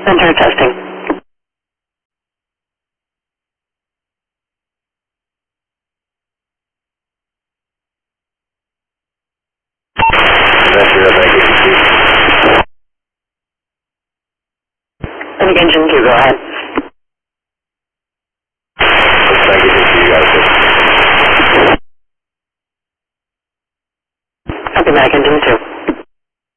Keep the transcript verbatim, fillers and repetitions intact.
Center testing. Think engine two, go ahead. Copy back, engine two.